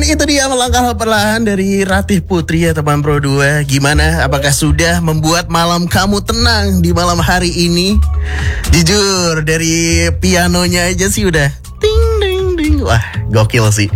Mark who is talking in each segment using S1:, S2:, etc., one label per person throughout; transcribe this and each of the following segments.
S1: Itu dia melangkah perlahan dari Ratih Putri ya teman Pro 2. Gimana? Apakah sudah membuat malam kamu tenang di malam hari ini? Jujur dari pianonya aja sih udah ting ding ding. Wah, gokil sih.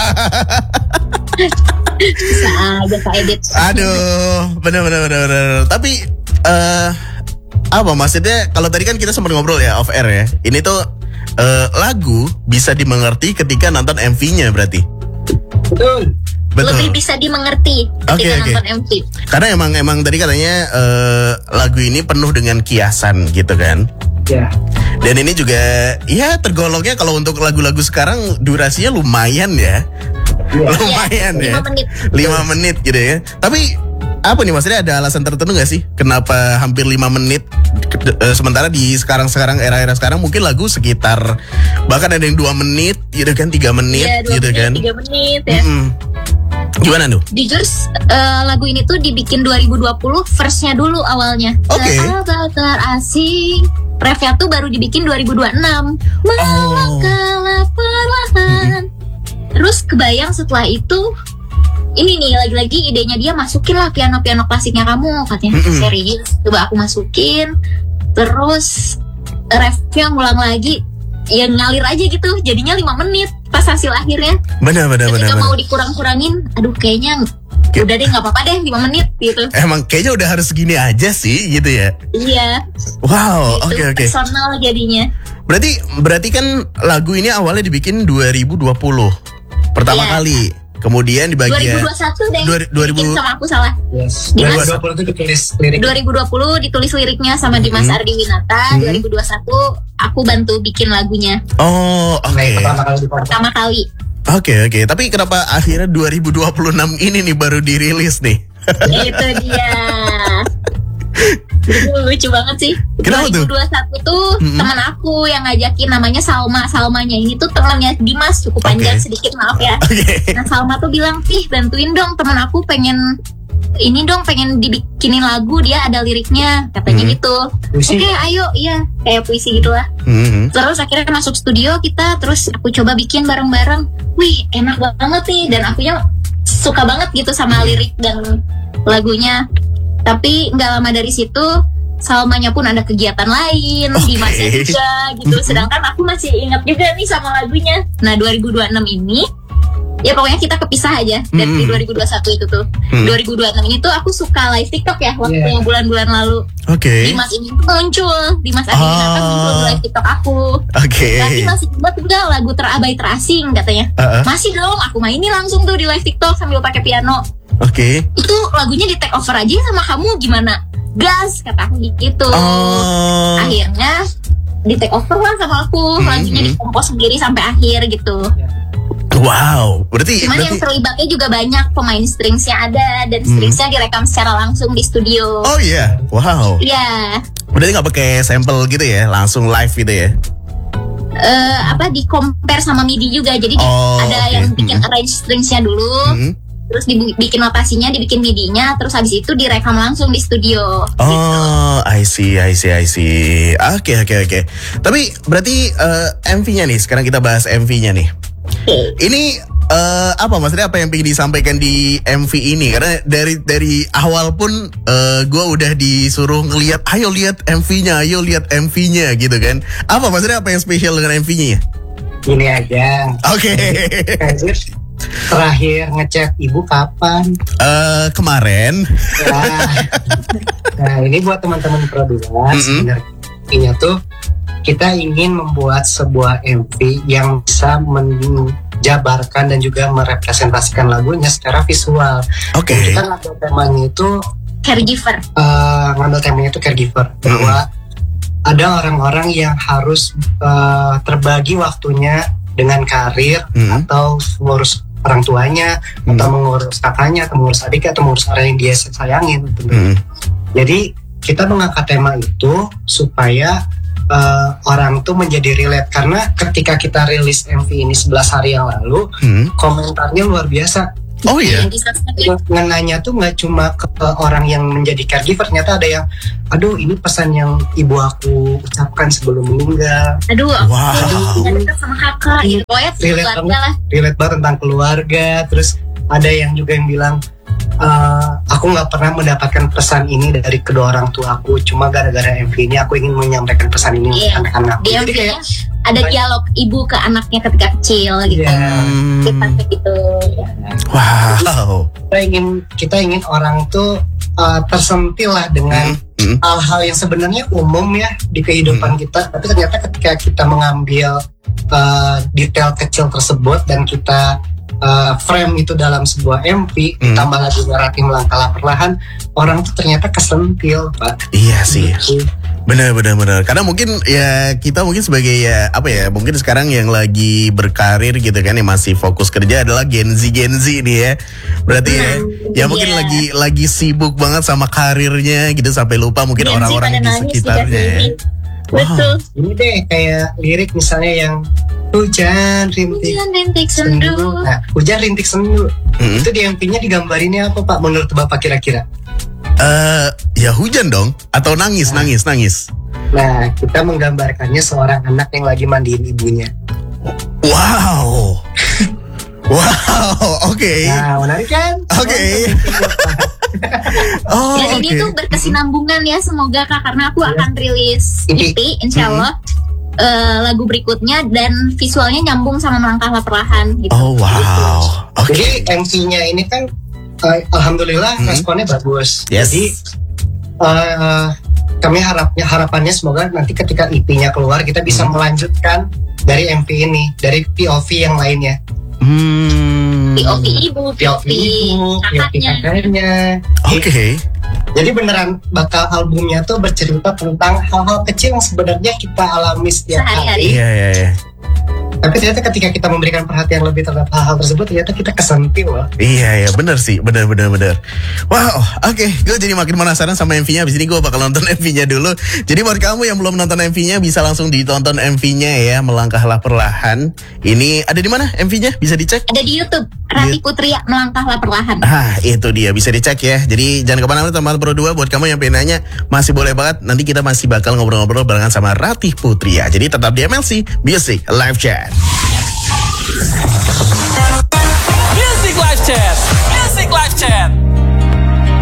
S2: Bisa aja Kak Edit.
S1: Aduh, bener. Tapi apa maksudnya? Kalau tadi kan kita sempat ngobrol ya off air ya. Ini tuh lagu bisa dimengerti ketika nonton MV-nya berarti.
S3: Betul.
S2: Lebih bisa dimengerti ketika nonton MV.
S1: Karena emang tadi katanya lagu ini penuh dengan kiasan gitu kan.
S3: Ya.
S1: Dan ini juga ya tergolongnya kalau untuk lagu-lagu sekarang durasinya lumayan ya. Lumayan ya. 5 menit gitu ya. Tapi apa nih maksudnya, ada alasan tertentu gak sih kenapa hampir 5 menit? Sementara di sekarang era-era sekarang mungkin lagu sekitar bahkan ada yang 2 menit gitu kan, 3 menit gitu kan.
S2: 3 menit ya.
S1: Gimana tuh?
S2: Jujur lagu ini tuh dibikin 2020 verse-nya dulu awalnya.
S1: Oke.
S2: Terasing. Refnya tuh baru dibikin 2026. Melangkahlah perlahan. Terus kebayang setelah itu, ini nih lagi-lagi idenya dia, masukin lah piano-piano klasiknya kamu, katanya. Serius, coba aku masukin. Terus refnya ngulang lagi, ya ngalir aja gitu, jadinya 5 menit pas hasil akhirnya.
S1: Benar.
S2: Ketika mau dikurang-kurangin, aduh kayaknya udah deh, nggak apa-apa deh 5 menit gitu.
S1: Emang kayaknya udah harus segini aja sih gitu ya.
S2: Iya.
S1: Wow, oke.
S2: Personal jadinya.
S1: Berarti kan lagu ini awalnya dibikin 2020 pertama kali. Kemudian di bagian
S2: 2021 deh.
S1: 2000
S2: bikin sama aku salah.
S3: Yes.
S2: Dimas,
S3: 2020 itu ditulis lirik.
S2: 2020 ditulis liriknya sama Dimas Ardi Winata. 2021 aku bantu bikin lagunya.
S1: Oh, oke.
S3: Pertama kali.
S1: Oke. Tapi kenapa akhirnya 2026 ini nih baru dirilis nih?
S2: Itu dia. Lucu banget sih.
S1: Kenapa
S2: 2021 tuh teman aku yang ngajakin, namanya Salma. Salmanya ini tuh temannya Dimas, cukup panjang sedikit, maaf ya. Nah Salma tuh bilang, ih bantuin dong, teman aku pengen dibikinin lagu, dia ada liriknya katanya gitu. Oke, ayo, iya kayak puisi gitulah. Terus akhirnya masuk studio kita, terus aku coba bikin bareng-bareng. Wih enak banget nih, dan akunya suka banget gitu sama lirik dan lagunya. Tapi nggak lama dari situ Salmanya pun ada kegiatan lain, Dimasnya juga gitu. Sedangkan aku masih ingat juga nih sama lagunya. Nah 2026 ini ya pokoknya kita kepisah aja dari 2021 itu tuh. 2026 ini tuh aku suka live TikTok ya waktu bulan-bulan lalu. Dimas ini tuh muncul, Dimas Ardi Winata muncul di live TikTok aku. Tapi masih buat enggak lagu terabai terasing katanya. Masih dong, aku mainin langsung tuh di live TikTok sambil pakai piano. Itu lagunya di take over aja sama kamu, gimana? Gas, kata aku gitu. Akhirnya di take over lah sama aku, lagunya dikompos sendiri sampai akhir gitu.
S1: Wow, berarti
S2: yang terlibatnya juga banyak, pemain stringsnya ada, dan stringsnya direkam secara langsung di studio.
S1: Oh iya, wow.
S2: Iya.
S1: Berarti nggak pakai sampel gitu ya, langsung live gitu ya?
S2: Di compare sama MIDI juga, jadi ada yang bikin arrange stringsnya dulu. Terus dibikin notasinya, dibikin MIDI-nya, terus habis itu direkam langsung di studio.
S1: Oh, gitu. I see. Oke. Tapi berarti MV-nya nih, sekarang kita bahas MV-nya nih. Ini apa maksudnya, apa yang pengen disampaikan di MV ini? Karena dari awal pun gue udah disuruh ngeliat, ayo lihat MV-nya gitu kan. Apa maksudnya, apa yang spesial dengan MV-nya ya?
S3: Ini aja.
S1: Oke.
S3: Terakhir ngechat ibu kapan?
S1: Kemarin.
S3: Nah ini buat teman-teman Pro 2 sebenarnya tuh kita ingin membuat sebuah MV yang bisa menjabarkan dan juga merepresentasikan lagunya secara visual. Kita ngambil temanya itu
S2: caregiver.
S3: Bahwa ada orang-orang yang harus terbagi waktunya dengan karir atau mengurus orang tuanya, atau mengurus kakaknya, atau mengurus adiknya, atau mengurus orang yang dia sayangin. Jadi kita mengangkat tema itu supaya orang tuh menjadi relate, karena ketika kita rilis MV ini 11 hari yang lalu, komentarnya luar biasa.
S1: Oh iya.
S3: Ngenanya tuh nggak cuma ke orang yang menjadi caregiver, ternyata ada yang, aduh ini pesan yang ibu aku ucapkan sebelum meninggal.
S2: Aduh,
S1: Wow.
S2: aku dekat sama kakak gitu. Pokoknya
S3: Relate banget tentang keluarga. Terus ada yang juga yang bilang, aku nggak pernah mendapatkan pesan ini dari kedua orang tua aku, cuma gara-gara MV ini aku ingin menyampaikan pesan ini untuk anak-anak.
S2: Di
S3: Jadi
S2: MV-nya ada dialog ibu ke anaknya ketika kecil gitu. Kita gitu.
S1: Wow.
S3: Kita ingin orang tuh tersentil lah dengan hal-hal yang sebenarnya umum ya di kehidupan kita, tapi ternyata ketika kita mengambil detail kecil tersebut dan kita frame itu dalam sebuah MV, ditambah lagi naratif melangkah perlahan, orang tuh ternyata kesentil, Pak.
S1: Iya sih. Benar. Karena mungkin ya kita mungkin sebagai ya apa ya, mungkin sekarang yang lagi berkarir gitu kan, yang masih fokus kerja adalah Gen Z nih ya. Berarti ya mungkin lagi sibuk banget sama karirnya gitu sampai lupa mungkin
S2: Gen Z
S1: orang-orang
S2: pada
S1: di
S2: nangis
S1: sekitarnya ya.
S2: Betul.
S3: Ini deh kayak lirik misalnya yang hujan rintik sendu. Nah, hujan rintik sendu. Itu di MV-nya digambarinnya apa, Pak? Menurut Bapak kira-kira?
S1: Ya hujan dong, atau nangis.
S3: Nah, kita menggambarkannya seorang anak yang lagi mandiin ibunya.
S1: Wow. Wow, oke.
S3: Nah, menarik kan?
S1: Oke.
S2: Dan ini tuh berkesinambungan ya, semoga Kak, karena aku akan rilis EP insya Allah lagu berikutnya, dan visualnya nyambung sama Melangkahlah Perlahan gitu.
S1: Oh wow.
S3: Jadi MV-nya ini kan alhamdulillah responnya bagus.
S1: Yes.
S3: Jadi kami harapannya semoga nanti ketika EP-nya keluar kita bisa melanjutkan dari MV ini, dari POV yang lainnya.
S2: POV ibu, POV
S3: kakaknya.
S1: Oke.
S3: Jadi beneran bakal albumnya tuh bercerita tentang hal-hal kecil yang sebenarnya kita alami setiap hari.
S1: Iya.
S3: Tapi ternyata ketika kita memberikan perhatian lebih terhadap hal-hal tersebut, ternyata kita kesentil loh.
S1: Iya, bener sih, bener. Wow, oke. Gue jadi makin penasaran sama MV-nya. Abis ini gue bakal nonton MV-nya dulu. Jadi buat kamu yang belum nonton MV-nya, bisa langsung ditonton MV-nya ya, Melangkahlah Perlahan. Ini ada di mana MV-nya? Bisa dicek?
S2: Ada di YouTube, Ratih Putria Melangkahlah Perlahan.
S1: Itu dia, bisa dicek ya. Jadi jangan kemana-mana teman-teman Pro 2. Buat kamu yang pengen nanya, masih boleh banget. Nanti kita masih bakal ngobrol-ngobrol barengan sama Ratih Putria. Jadi tetap di MLC Music Live Chat.
S4: Music Live Chat.